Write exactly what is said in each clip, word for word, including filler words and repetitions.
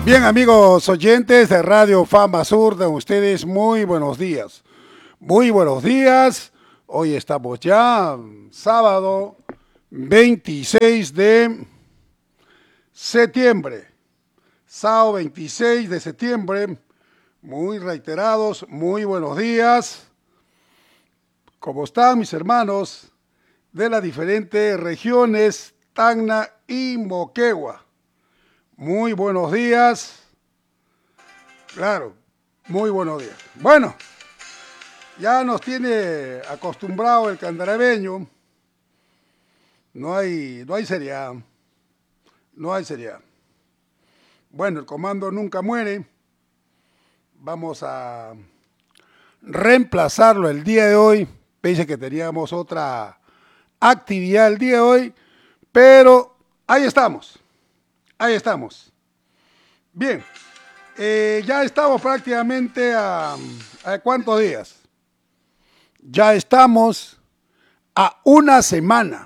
Bien, amigos oyentes de Radio Fama Sur, de ustedes muy buenos días. Muy buenos días. Hoy estamos ya sábado veintiséis de septiembre. Sábado veintiséis de septiembre. Muy reiterados, muy buenos días. ¿Cómo están mis hermanos de las diferentes regiones Tacna y Moquegua? Muy buenos días. Claro, muy buenos días. Bueno, ya nos tiene acostumbrado el candarabeño. No hay, no hay seriedad. No hay seriedad. Bueno, el comando nunca muere. Vamos a reemplazarlo el día de hoy. Pensé que teníamos otra actividad el día de hoy, pero ahí estamos. Ahí estamos. Bien, eh, ya estamos prácticamente a, a ¿cuántos días? Ya estamos a una semana.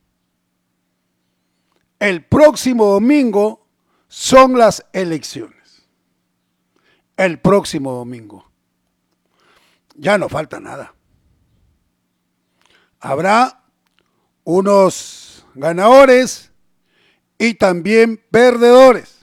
El próximo domingo son las elecciones. El próximo domingo. Ya no falta nada. Habrá unos ganadores y también perdedores.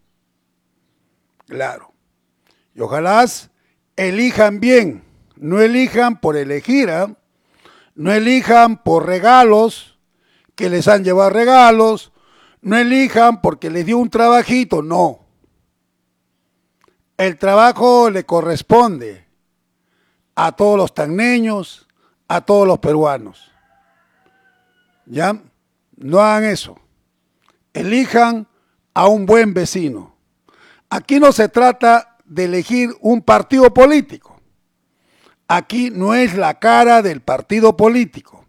Claro. Y ojalá elijan bien. No elijan por elegir, ¿eh? No elijan por regalos, que les han llevado regalos. No elijan porque les dio un trabajito. No. El trabajo le corresponde a todos los tacneños, a todos los peruanos. ¿Ya? No hagan eso. Elijan a un buen vecino. Aquí no se trata de elegir un partido político. Aquí no es la cara del partido político.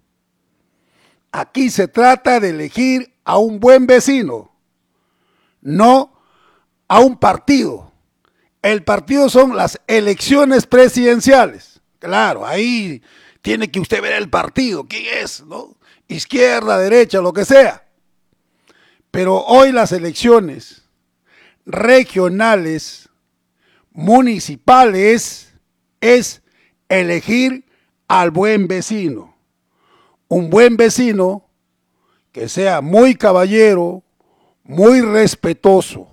Aquí se trata de elegir a un buen vecino, no a un partido. El partido son las elecciones presidenciales. Claro, ahí tiene que usted ver el partido, quién es, ¿no? Izquierda, derecha, lo que sea. Pero hoy las elecciones regionales, municipales, es elegir al buen vecino. Un buen vecino que sea muy caballero, muy respetuoso,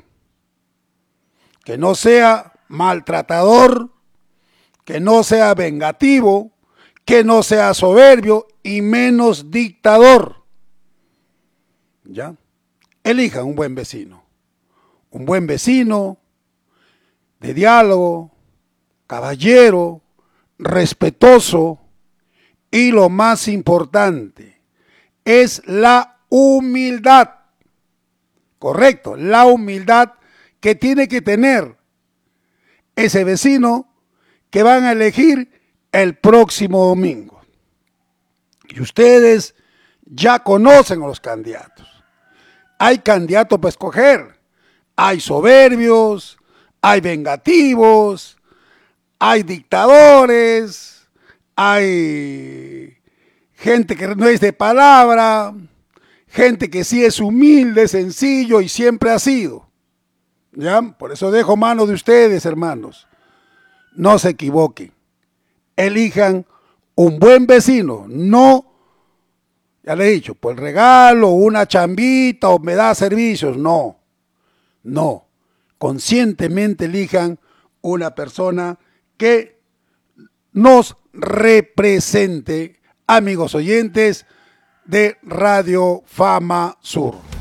que no sea maltratador, que no sea vengativo, que no sea soberbio y menos dictador. ¿Ya? Elijan un buen vecino, un buen vecino de diálogo, caballero, respetuoso y lo más importante es la humildad. Correcto, la humildad que tiene que tener ese vecino que van a elegir el próximo domingo. Y ustedes ya conocen a los candidatos. Hay candidatos para escoger, hay soberbios, hay vengativos, hay dictadores, hay gente que no es de palabra, gente que sí es humilde, sencillo y siempre ha sido. ¿Ya? Por eso dejo mano de ustedes, hermanos. No se equivoquen. Elijan un buen vecino, no. Ya le he dicho, por el regalo, una chambita o me da servicios. No, no. Conscientemente elijan una persona que nos represente, amigos oyentes de Radio Fama Sur.